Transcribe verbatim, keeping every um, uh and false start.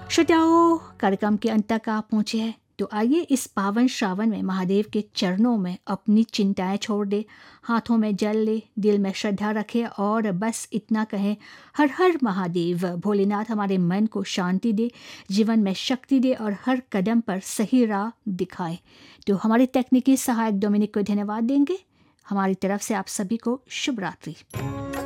श्रोताओं, कार्यक्रम के अंत तक आप पहुँचे हैं, तो आइए इस पावन श्रावण में महादेव के चरणों में अपनी चिंताएं छोड़ दे, हाथों में जल ले, दिल में श्रद्धा रखें और बस इतना कहें, हर हर महादेव। भोलेनाथ हमारे मन को शांति दे, जीवन में शक्ति दे और हर कदम पर सही राह दिखाए। तो हमारे तकनीकी सहायक डोमिनिक को धन्यवाद देंगे। हमारी तरफ से आप सभी को शुभ रात्रि।